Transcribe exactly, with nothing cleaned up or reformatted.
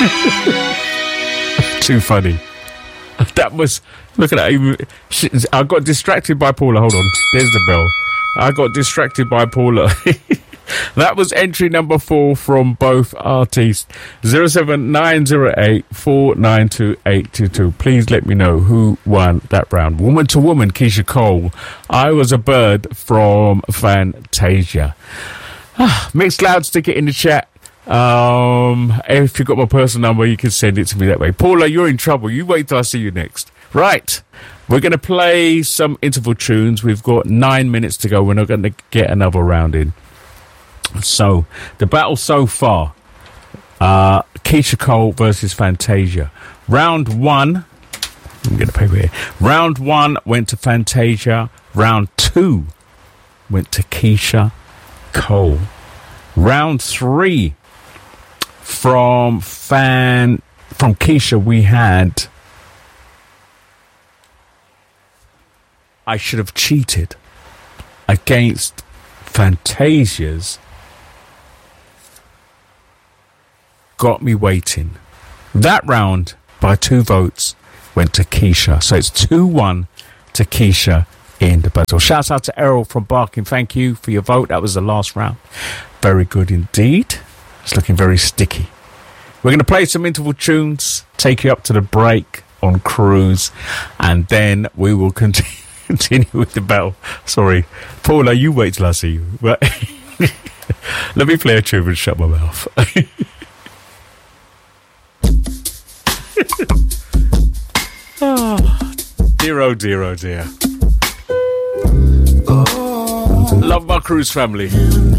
Too funny. That was, look at that. I got distracted by Paula. Hold on. There's the bell. I got distracted by Paula. That was entry number four from both artists. zero seven nine zero eight four nine two eight two two. Please let me know who won that round. Woman to Woman, Keisha Cole. I Was a Bird from Fantasia. Ah, Mixed Loud, stick it in the chat. Um, if you've got my personal number, you can send it to me that way. Paula, you're in trouble. You wait till I see you next. Right. We're going to play some interval tunes. We've got nine minutes to go. We're not going to get another round in. So, the battle so far, uh, Keisha Cole versus Fantasia. Round one, I'm going to paper here. Round one went to Fantasia. Round two went to Keisha Cole. Round three, from Fan, from Keisha, we had, I Should Have Cheated, against Fantasia's Got Me Waiting. That round, by two votes, went to Keisha. So it's two one to Keisha in the battle. Shouts out to Errol from Barking. Thank you for your vote. That was the last round. Very good indeed. It's looking very sticky. We're going to play some interval tunes, take you up to the break on Cruise, and then we will continue, continue with the battle. Sorry. Paula, you wait till I see you. But let me play a tune and shut my mouth. Oh, dear, oh dear, oh dear. Love my Cruise family.